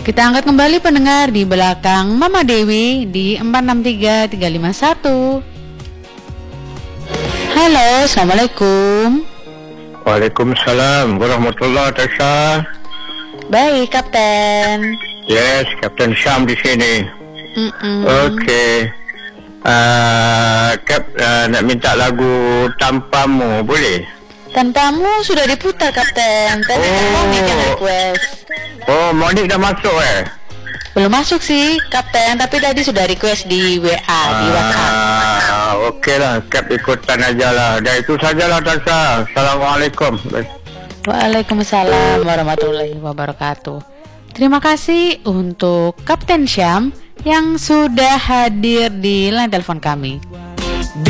Kita angkat kembali pendengar di belakang Mama Dewi di 463351. Halo, Assalamualaikum. Waalaikumsalam warahmatullahi wabarakatuh. Baik, Kapten. Yes, Kapten Syam di sini. Okey. Kap nak minta lagu Tanpamu, boleh? Tanpamu sudah diputar, Kapten. Tadi Monik yang request. Oh, Monik dah masuk Belum masuk sih, Kapten, tapi tadi sudah request di WA, di WhatsApp. Okeylah, Kap ikutan aja lah. Dah itu sajalah, Tasha. Assalamualaikum. Waalaikumsalam warahmatullahi wabarakatuh. Terima kasih untuk Kapten Syam yang sudah hadir di line telepon kami.